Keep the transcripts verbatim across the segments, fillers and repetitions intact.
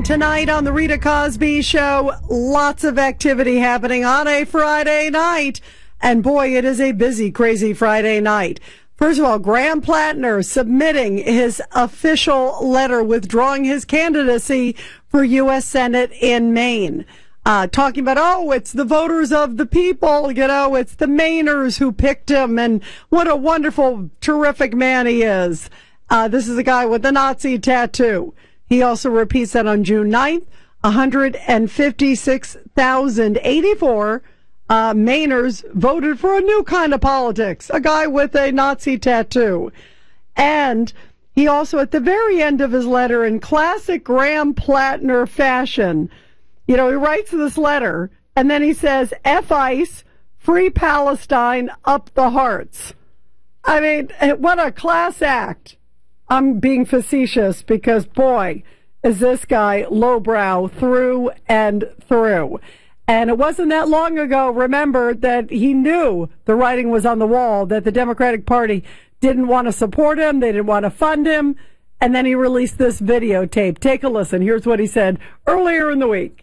Tonight on the Rita Cosby Show, lots of activity happening on a Friday night. And boy, it is a busy, crazy Friday night. First of all, Graham Plattner submitting his official letter withdrawing his candidacy for U S Senate in Maine. Uh, talking about, oh, it's the voters of the people, you know, it's the Mainers who picked him, and what a wonderful, terrific man he is. Uh, this is a guy with a Nazi tattoo. He also repeats that on June ninth, one hundred fifty-six thousand eighty-four uh, Mainers voted for a new kind of politics, a guy with a Nazi tattoo. And he also, at the very end of his letter, in classic Graham Plattner fashion, you know, he writes this letter, and then he says, F ICE, free Palestine, up the hearts. I mean, what a class act. I'm being facetious because, boy, is this guy lowbrow through and through. And it wasn't that long ago, remember, that he knew the writing was on the wall, that the Democratic Party didn't want to support him, they didn't want to fund him, and then he released this videotape. Take a listen. Here's what he said earlier in the week.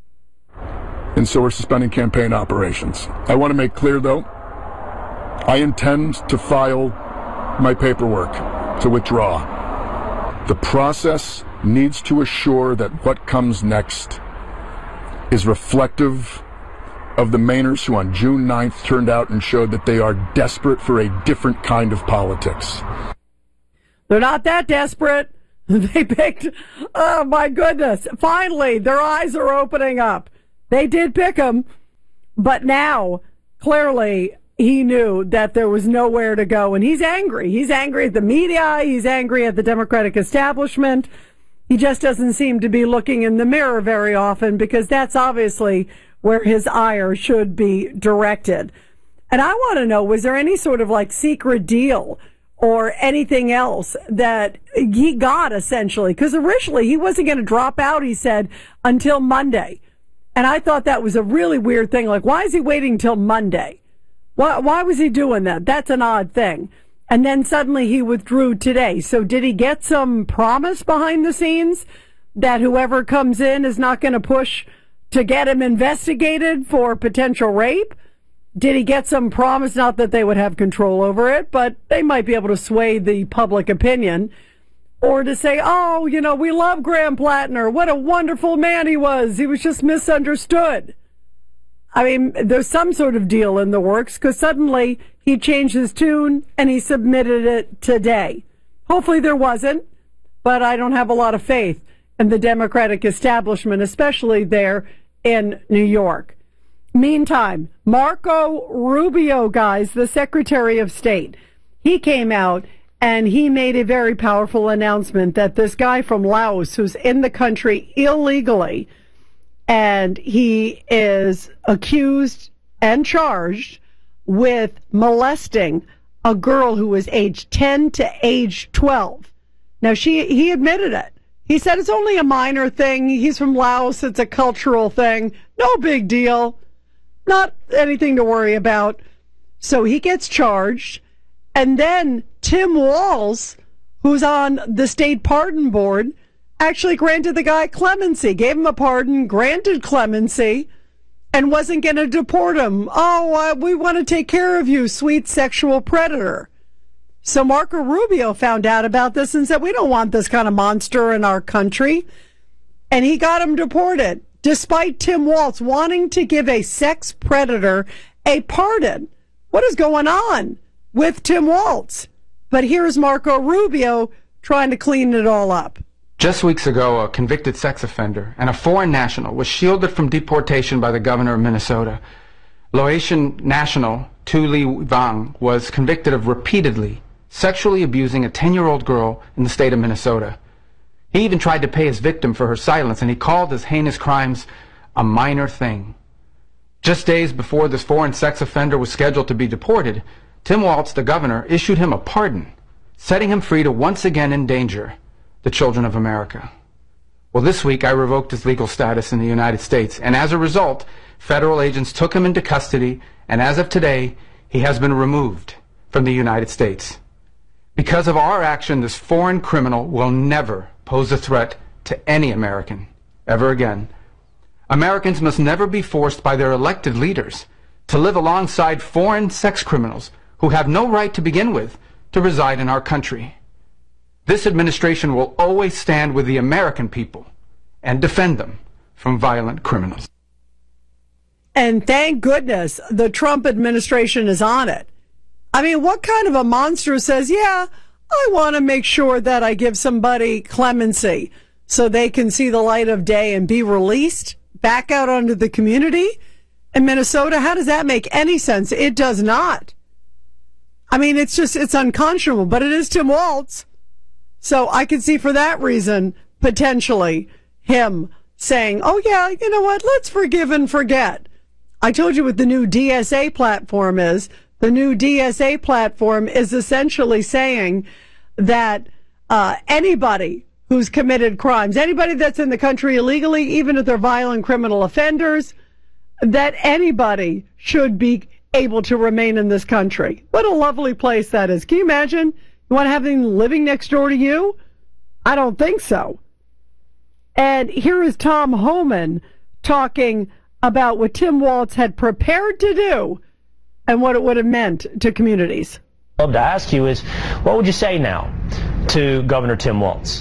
And so we're suspending campaign operations. I want to make clear, though, I intend to file my paperwork to withdraw. The process needs to assure that what comes next is reflective of the Mainers who on June ninth turned out and showed that they are desperate for a different kind of politics. They're not that desperate. They picked, oh my goodness, finally their eyes are opening up. They did pick him, but now clearly he knew that there was nowhere to go, and he's angry. He's angry at the media. He's angry at the Democratic establishment. He just doesn't seem to be looking in the mirror very often, because that's obviously where his ire should be directed. And I want to know, was there any sort of like secret deal or anything else that he got, essentially? Because originally he wasn't going to drop out, he said, until Monday. And I thought that was a really weird thing. Like, why is he waiting till Monday? Why, why was he doing that? That's an odd thing. And then suddenly he withdrew today. So did he get some promise behind the scenes that whoever comes in is not going to push to get him investigated for potential rape? Did he get some promise, not that they would have control over it, but they might be able to sway the public opinion? Or to say, oh, you know, we love Graham Plattner. What a wonderful man he was. He was just misunderstood. I mean, there's some sort of deal in the works, because suddenly he changed his tune and he submitted it today. Hopefully there wasn't, but I don't have a lot of faith in the Democratic establishment, especially there in New York. Meantime, Marco Rubio, guys, the Secretary of State, he came out and he made a very powerful announcement that this guy from Laos, who's in the country illegally, and he is accused and charged with molesting a girl who was age ten to age twelve. Now, she he admitted it. He said it's only a minor thing. He's from Laos. It's a cultural thing. No big deal. Not anything to worry about. So he gets charged. And then Tim Walz, who's on the state pardon board, actually granted the guy clemency, gave him a pardon, granted clemency, and wasn't going to deport him. Oh, uh, we want to take care of you, sweet sexual predator. So Marco Rubio found out about this and said, we don't want this kind of monster in our country. And he got him deported, despite Tim Walz wanting to give a sex predator a pardon. What is going on with Tim Walz? But here's Marco Rubio trying to clean it all up. Just weeks ago, a convicted sex offender and a foreign national was shielded from deportation by the governor of Minnesota. Laotian national Tu Le Vang was convicted of repeatedly sexually abusing a ten-year-old girl in the state of Minnesota. He even tried to pay his victim for her silence, and he called his heinous crimes a minor thing. Just days before this foreign sex offender was scheduled to be deported, Tim Walz, the governor, issued him a pardon, setting him free to once again endanger the children of America. Well, this week I revoked his legal status in the United States, and as a result, federal agents took him into custody, and as of today, he has been removed from the United States. Because of our action, this foreign criminal will never pose a threat to any American ever again. Americans must never be forced by their elected leaders to live alongside foreign sex criminals who have no right to begin with to reside in our country. This administration will always stand with the American people and defend them from violent criminals. And thank goodness the Trump administration is on it. I mean, what kind of a monster says, yeah, I want to make sure that I give somebody clemency so they can see the light of day and be released back out onto the community in Minnesota? How does that make any sense? It does not. I mean, it's just, it's unconscionable, but it is Tim Walz. So I can see for that reason, potentially, him saying, oh yeah, you know what, let's forgive and forget. I told you what the new D S A platform is. The new D S A platform is essentially saying that uh, anybody who's committed crimes, anybody that's in the country illegally, even if they're violent criminal offenders, that anybody should be able to remain in this country. What a lovely place that is. Can you imagine? You want to have them living next door to you? I don't think so. And here is Tom Homan talking about what Tim Walz had prepared to do and what it would have meant to communities. I'd love to ask you is, what would you say now to Governor Tim Walz?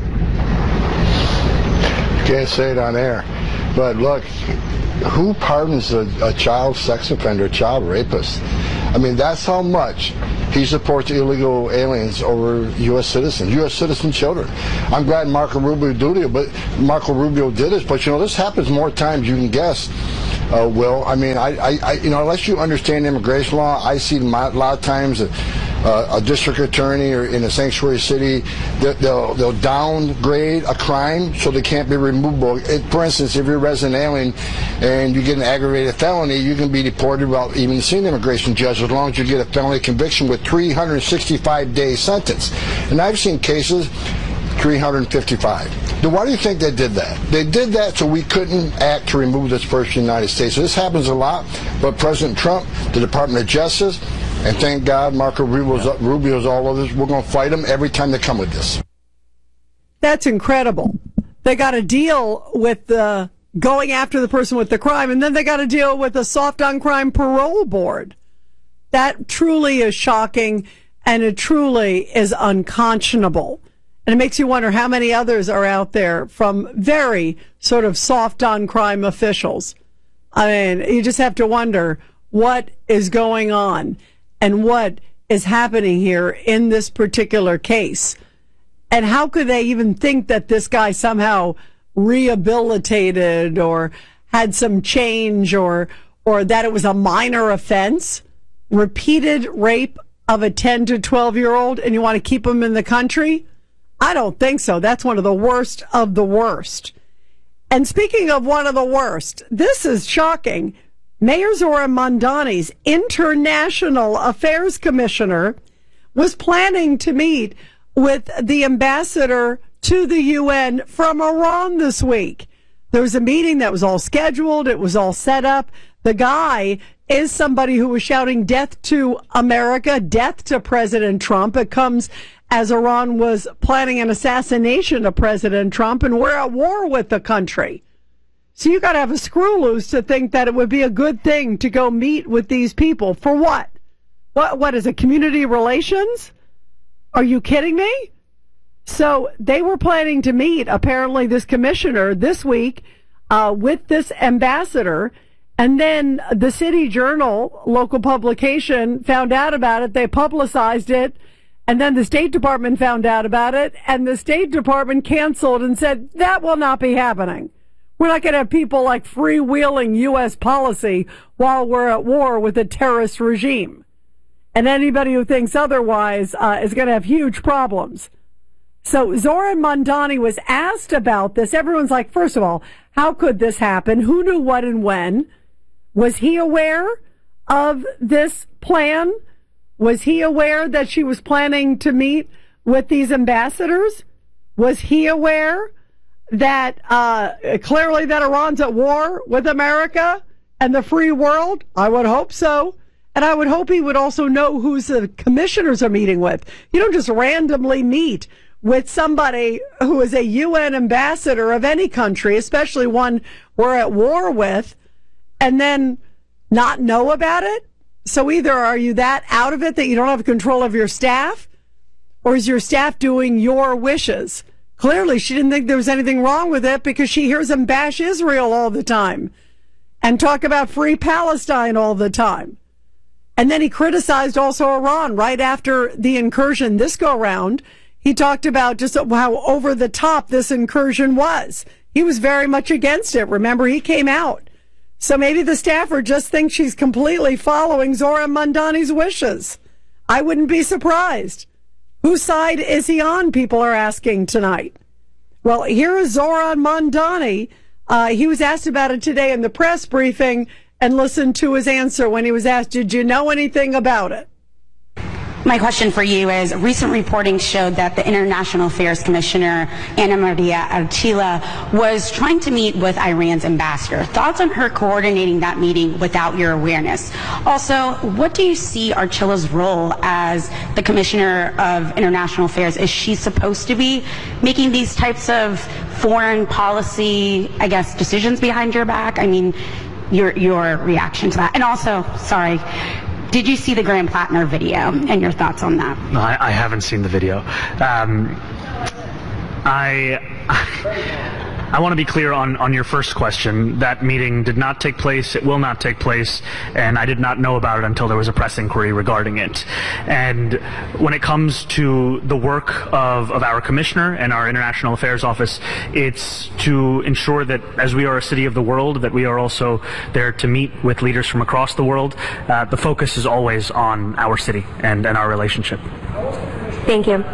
Can't say it on air, but look, who pardons a, a child sex offender, a child rapist? I mean, that's how much he supports illegal aliens over U S citizens, U S citizen children. I'm glad Marco Rubio did it, but Marco Rubio did this. But you know, this happens more times you can guess. Uh, Will, I mean, I, I, I, you know, unless you understand immigration law, I see a lot of times a, uh, a district attorney or in a sanctuary city, they'll, they'll downgrade a crime so they can't be removable. It, for instance, if you're a resident alien and you get an aggravated felony, you can be deported without even seeing an immigration judge as long as you get a felony conviction with three hundred sixty-five day sentence. And I've seen cases three hundred fifty-five. Now, why do you think they did that? They did that so we couldn't act to remove this person from the United States. So this happens a lot, but President Trump, the Department of Justice, and thank God Marco Rubio's, Rubio's all of this, we're going to fight them every time they come with this. That's incredible. They got to deal with the going after the person with the crime, and then they got to deal with the soft on crime parole board. That truly is shocking, and it truly is unconscionable. And it makes you wonder how many others are out there from very sort of soft on crime officials. I mean, you just have to wonder what is going on and what is happening here in this particular case. And how could they even think that this guy somehow rehabilitated or had some change or, or that it was a minor offense? Repeated rape of a ten to twelve year old, and you want to keep him in the country? I don't think so. That's one of the worst of the worst. And speaking of one of the worst, this is shocking. Mayor Zohran Mamdani's International Affairs Commissioner was planning to meet with the ambassador to the U N from Iran this week. There was a meeting that was all scheduled. It was all set up. The guy is somebody who was shouting death to America, death to President Trump. It comes as Iran was planning an assassination of President Trump, and we're at war with the country. So you got to have a screw loose to think that it would be a good thing to go meet with these people. For what? What, what is it, community relations? Are you kidding me? So they were planning to meet, apparently, this commissioner this week uh, with this ambassador. And then the City Journal, local publication, found out about it. They publicized it. And then the State Department found out about it. And the State Department canceled and said, that will not be happening. We're not going to have people like freewheeling U S policy while we're at war with a terrorist regime. And anybody who thinks otherwise uh, is going to have huge problems. So Zohran Mamdani was asked about this. Everyone's like, first of all, how could this happen? Who knew what and when? Was he aware of this plan? Was he aware that she was planning to meet with these ambassadors? Was he aware that uh, clearly that Iran's at war with America and the free world? I would hope so. And I would hope he would also know who the commissioners are meeting with. You don't just randomly meet with somebody who is a U N ambassador of any country, especially one we're at war with, and then not know about it? So either are you that out of it that you don't have control of your staff, or is your staff doing your wishes? Clearly, she didn't think there was anything wrong with it because she hears him bash Israel all the time and talk about free Palestine all the time. And then he criticized also Iran right after the incursion this go round. He talked about just how over the top this incursion was. He was very much against it. Remember, he came out. So maybe the staffer just thinks she's completely following Zohran Mamdani's wishes. I wouldn't be surprised. Whose side is he on, people are asking tonight. Well, here is Zohran Mamdani. Uh, he was asked about it today in the press briefing, and listen to his answer when he was asked, did you know anything about it? My question for you is, recent reporting showed that the International Affairs Commissioner, Anna Maria Archila, was trying to meet with Iran's ambassador. Thoughts on her coordinating that meeting without your awareness? Also, what do you see Archila's role as the Commissioner of International Affairs? Is she supposed to be making these types of foreign policy, I guess, decisions behind your back? I mean, your, your reaction to that. And also, sorry, did you see the Graham Plattner video and your thoughts on that? No, I, I haven't seen the video. Um, I, I want to be clear on, on your first question. That meeting did not take place. It will not take place. And I did not know about it until there was a press inquiry regarding it. And when it comes to the work of, of our commissioner and our International Affairs Office, it's to ensure that as we are a city of the world, that we are also there to meet with leaders from across the world. Uh, the focus is always on our city and, and our relationship. Thank you.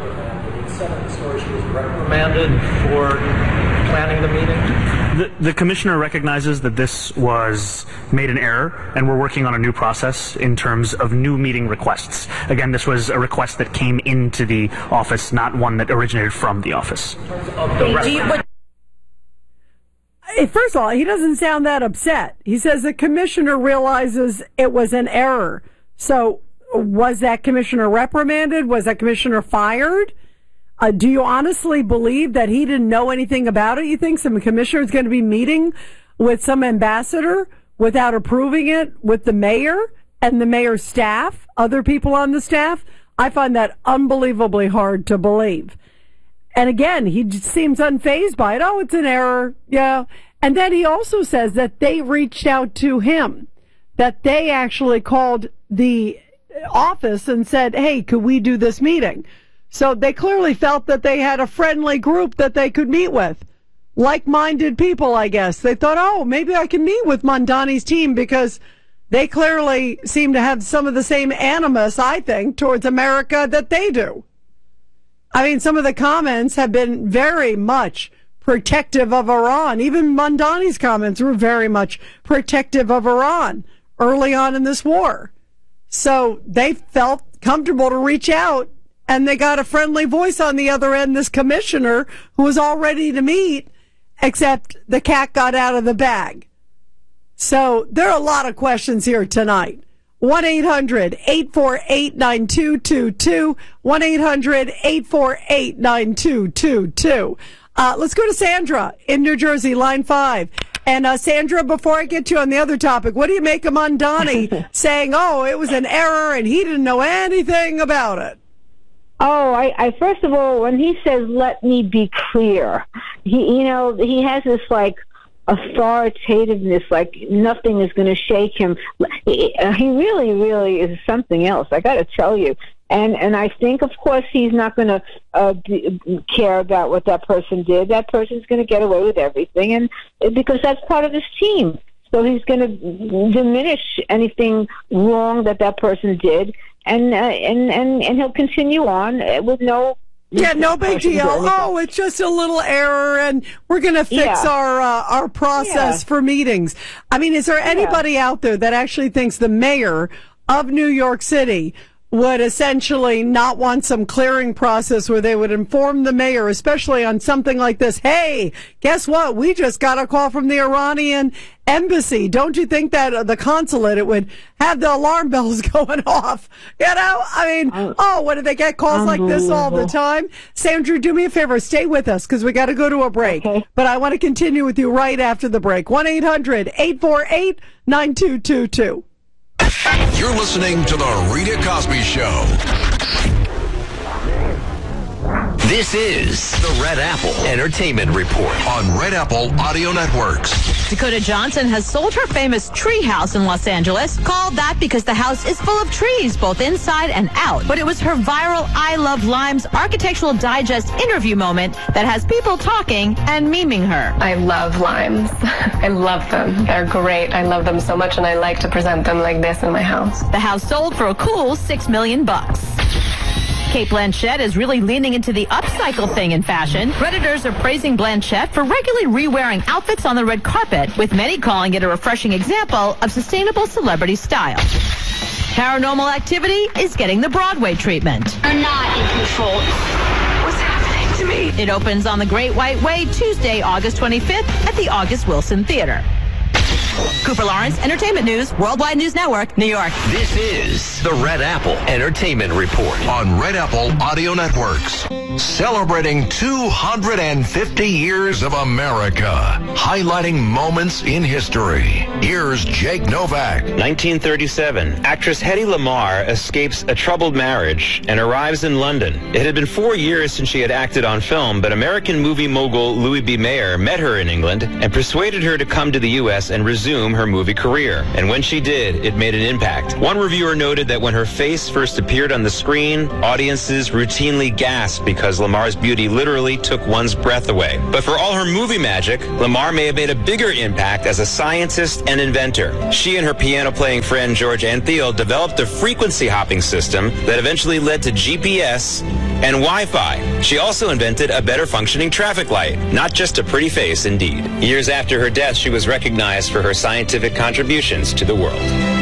Reprimanded for planning the meeting? The, the commissioner recognizes that this was made an error, and we're working on a new process in terms of new meeting requests. Again, this was a request that came into the office, not one that originated from the office. First of all, he doesn't sound that upset. He says the commissioner realizes it was an error. So was that commissioner reprimanded? Was that commissioner fired? Uh, do you honestly believe that he didn't know anything about it? You think some commissioner is going to be meeting with some ambassador without approving it with the mayor and the mayor's staff, other people on the staff? I find that unbelievably hard to believe. And again, he just seems unfazed by it. Oh, it's an error. Yeah. And then he also says that they reached out to him, that they actually called the office and said, hey, could we do this meeting? So they clearly felt that they had a friendly group that they could meet with. Like-minded people, I guess. They thought, oh, maybe I can meet with Mamdani's team because they clearly seem to have some of the same animus, I think, towards America that they do. I mean, some of the comments have been very much protective of Iran. Even Mamdani's comments were very much protective of Iran early on in this war. So they felt comfortable to reach out. And they got a friendly voice on the other end, this commissioner who was all ready to meet, except the cat got out of the bag. So there are a lot of questions here tonight. one eight hundred eight four eight nine two two two. one eight hundred eight four eight nine two two two. Uh, let's go to Sandra in New Jersey, line five. And uh, Sandra, before I get you on the other topic, what do you make of Mamdani saying, oh, it was an error and he didn't know anything about it? Oh, I, I first of all, when he says, let me be clear, he, you know, he has this, like, authoritativeness, like nothing is going to shake him. He, he really, really is something else, I got to tell you. And and I think, of course, he's not going to uh, be, care about what that person did. That person's going to get away with everything, and because that's part of his team. So he's going to diminish anything wrong that that person did, and uh, and, and and he'll continue on with no. Yeah, no big deal. Oh, it's just a little error, and we're going to fix yeah. our uh, our process yeah. for meetings. I mean, is there anybody yeah. out there that actually thinks the mayor of New York City would essentially not want some clearing process where they would inform the mayor, especially on something like this. Hey, guess what? We just got a call from the Iranian embassy. Don't you think that uh, the consulate, it would have the alarm bells going off? You know, I mean, uh, oh, what do they get calls like this all the time? Sandra, do me a favor. Stay with us because we got to go to a break. Okay. But I want to continue with you right after the break. one eight hundred eight four eight nine two two two. You're listening to The Rita Cosby Show. This is the Red Apple Entertainment Report on Red Apple Audio Networks. Dakota Johnson has sold her famous tree house in Los Angeles, called that because the house is full of trees, both inside and out. But it was her viral I Love Limes Architectural Digest interview moment that has people talking and memeing her. I love limes. I love them. They're great. I love them so much, and I like to present them like this in my house. The house sold for a cool six million bucks. Cate Blanchett is really leaning into the upcycle thing in fashion. Redditors are praising Blanchett for regularly re-wearing outfits on the red carpet, with many calling it a refreshing example of sustainable celebrity style. Paranormal Activity is getting the Broadway treatment. You're not in control. What's happening to me? It opens on the Great White Way Tuesday, August twenty-fifth at the August Wilson Theater. Cooper Lawrence, Entertainment News, Worldwide News Network, New York. This is the Red Apple Entertainment Report on Red Apple Audio Networks. Celebrating two hundred fifty years of America, highlighting moments in history. Here's Jake Novak. nineteen thirty-seven, actress Hedy Lamarr escapes a troubled marriage and arrives in London. It had been four years since she had acted on film, but American movie mogul Louis B. Mayer met her in England and persuaded her to come to the U S and resume her movie career. And when she did, it made an impact. One reviewer noted that when her face first appeared on the screen, audiences routinely gasped because Lamarr's beauty literally took one's breath away. But for all her movie magic, Lamarr may have made a bigger impact as a scientist and inventor. She and her piano-playing friend George Antheil developed a frequency hopping system that eventually led to G P S and Wi-Fi. She also invented a better functioning traffic light. Not just a pretty face, indeed. Years after her death, she was recognized for her scientific contributions to the world.